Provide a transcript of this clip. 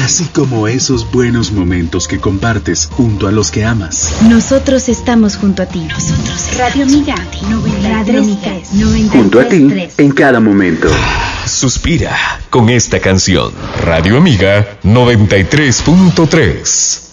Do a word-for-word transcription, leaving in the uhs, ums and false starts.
así como esos buenos momentos que compartes junto a los que amas. Nosotros estamos junto a ti. Nosotros Radio Amiga, Radio Amiga, junto a ti en cada momento. Suspira con esta canción. Radio Amiga noventa y tres punto tres.